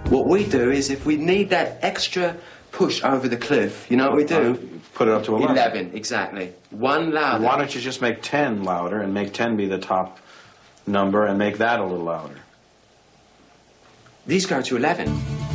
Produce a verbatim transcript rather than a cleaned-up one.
What we do is, if we need that extra push over the cliff, you know what we do? Put it up to eleven. eleven, exactly. One louder. Why don't you just make ten louder and make ten be the top number and make that a little louder? These go to eleven.